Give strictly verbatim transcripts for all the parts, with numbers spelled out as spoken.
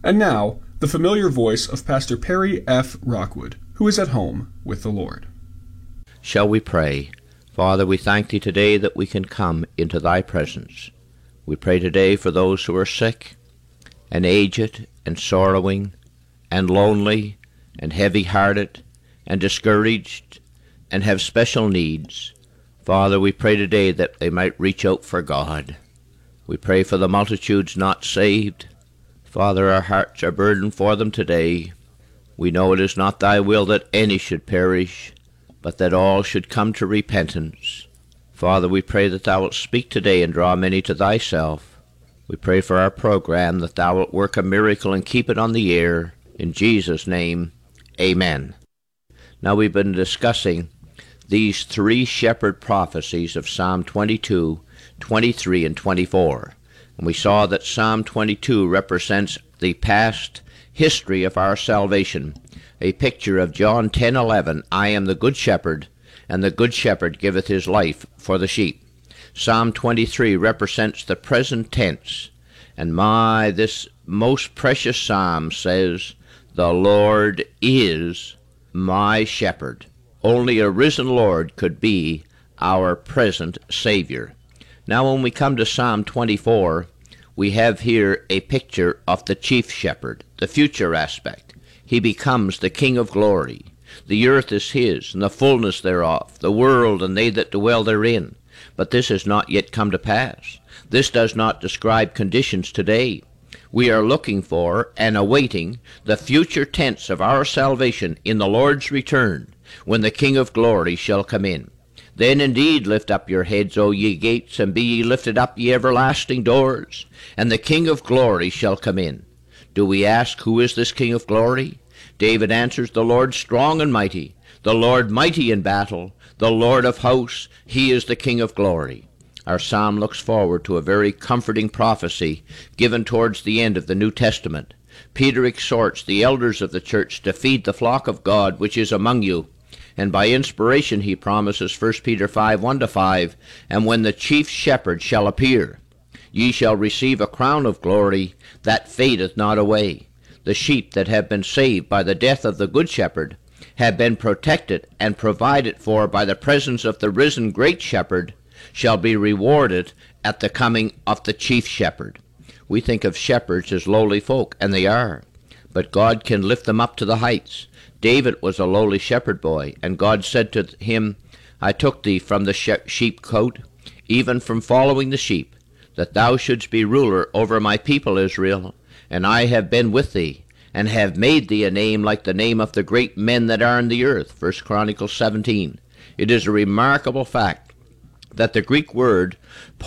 And now, the familiar voice of Pastor Perry F. Rockwood, who is at home with the Lord. Shall we pray? Father, we thank Thee today that we can come into Thy presence. We pray today for those who are sick and aged and sorrowing and lonely and heavy-hearted and discouraged and have special needs. Father, we pray today that they might reach out for God. We pray for the multitudes not saved. Father, our hearts are burdened for them today. We know it is not Thy will that any should perish, but that all should come to repentance. Father, we pray that Thou wilt speak today and draw many to Thyself. We pray for our program, that Thou wilt work a miracle and keep it on the air. In Jesus' name, amen. Now we've been discussing these three shepherd prophecies of Psalm twenty-two, twenty-three, and twenty-four. And we saw that Psalm twenty-two represents the past history of our salvation, a picture of John ten eleven, I am the good shepherd, and the good shepherd giveth his life for the sheep. Psalm twenty-three represents the present tense, and my, this most precious psalm says, the Lord is my shepherd. Only a risen Lord could be our present Savior. Now when we come to Psalm twenty-four, we have here a picture of the chief shepherd, the future aspect. He becomes the King of glory. The earth is his, and the fullness thereof, the world and they that dwell therein. But this has not yet come to pass. This does not describe conditions today. We are looking for and awaiting the future tense of our salvation in the Lord's return, when the King of glory shall come in. Then indeed lift up your heads, O ye gates, and be ye lifted up, ye everlasting doors, and the King of glory shall come in. Do we ask, who is this King of glory? David answers, the Lord strong and mighty, the Lord mighty in battle, the Lord of hosts, he is the King of glory. Our psalm looks forward to a very comforting prophecy given towards the end of the New Testament. Peter exhorts the elders of the church to feed the flock of God which is among you, and by inspiration he promises, First Peter five, one to five, and when the chief shepherd shall appear, ye shall receive a crown of glory that fadeth not away. The sheep that have been saved by the death of the good shepherd have been protected and provided for by the presence of the risen great shepherd, shall be rewarded at the coming of the chief shepherd. We think of shepherds as lowly folk, and they are, but God can lift them up to the heights. David was a lowly shepherd boy, and God said to him, I took thee from the sheep cote, even from following the sheep, that thou shouldst be ruler over my people Israel, and I have been with thee, and have made thee a name like the name of the great men that are in the earth. First Chronicles seventeen. It is a remarkable fact that the Greek word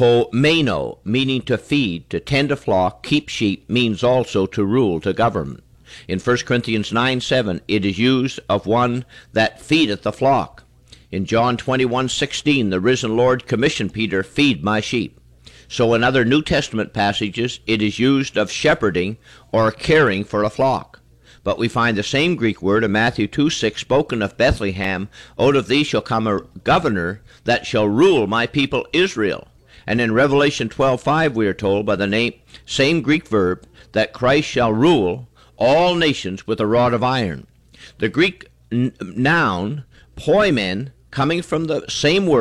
pomeno, meaning to feed, to tend a flock, keep sheep, means also to rule, to govern. In First Corinthians nine, seven, it is used of one that feedeth the flock. In John twenty-one, sixteen, the risen Lord commissioned Peter, feed my sheep. So in other New Testament passages, it is used of shepherding or caring for a flock. But we find the same Greek word in Matthew two, six, spoken of Bethlehem, out of thee shall come a governor that shall rule my people Israel. And in Revelation twelve, five, we are told by the name, same Greek verb, that Christ shall rule all nations with a rod of iron. The Greek n- noun, poimen, coming from the same word,